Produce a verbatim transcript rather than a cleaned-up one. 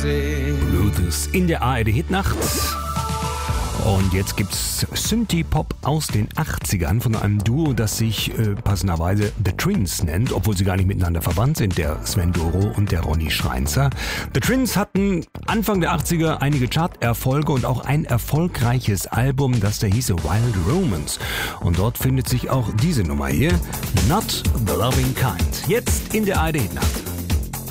see. Luthers in der A R D-Hitnacht. Und jetzt gibt's Synthie-Pop aus den achtzigern von einem Duo, das sich äh, passenderweise The Twins nennt, obwohl sie gar nicht miteinander verwandt sind, der Sven Doro und der Ronny Schreinzer. The Twins hatten Anfang der achtziger einige Charterfolge und auch ein erfolgreiches Album, das da hieße Wild Romance. Und dort findet sich auch diese Nummer hier, Not the Loving Kind. Jetzt in der A R D-Hitnacht.